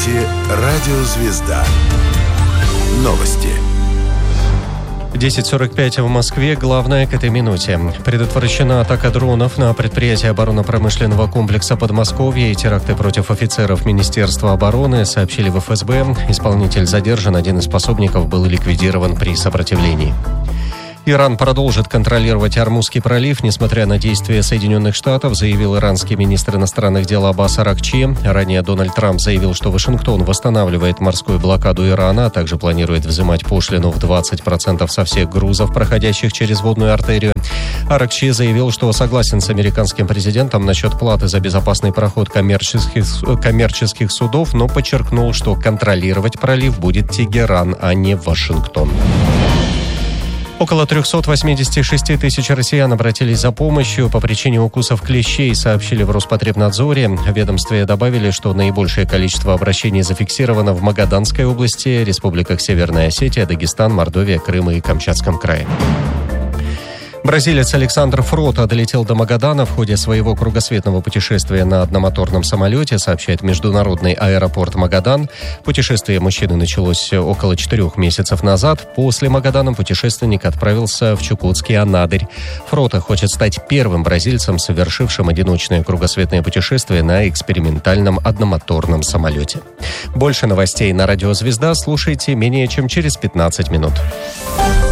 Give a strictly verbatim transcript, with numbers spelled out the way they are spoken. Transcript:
слушаете «Радио Звезда». Новости. десять сорок пять в Москве. Главное к этой минуте. Предотвращена атака дронов на предприятие оборонно-промышленного комплекса Подмосковья и теракты против офицеров Министерства обороны, сообщили в эф эс бэ. Исполнитель задержан, один из пособников был ликвидирован при сопротивлении. Иран продолжит контролировать Ормузский пролив, несмотря на действия Соединенных Штатов, заявил иранский министр иностранных дел Аббас Аракчи. Ранее Дональд Трамп заявил, что Вашингтон восстанавливает морскую блокаду Ирана, а также планирует взимать пошлину в двадцать процентов со всех грузов, проходящих через водную артерию. Аракчи заявил, что согласен с американским президентом насчет платы за безопасный проход коммерческих, коммерческих судов, но подчеркнул, что контролировать пролив будет Тегеран, а не Вашингтон. Около триста восемьдесят шесть тысяч россиян обратились за помощью по причине укусов клещей, сообщили в Роспотребнадзоре. В ведомстве добавили, что наибольшее количество обращений зафиксировано в Магаданской области, республиках Северная Осетия, Дагестан, Мордовия, Крым и Камчатском крае. Бразилец Александр Фрота долетел до Магадана в ходе своего кругосветного путешествия на одномоторном самолете, сообщает международный аэропорт Магадан. Путешествие мужчины началось около четырех месяцев назад. После Магадана путешественник отправился в Чукотский Анадырь. Фрота хочет стать первым бразильцем, совершившим одиночное кругосветное путешествие на экспериментальном одномоторном самолете. Больше новостей на «Радио Звезда» слушайте менее чем через пятнадцать минут.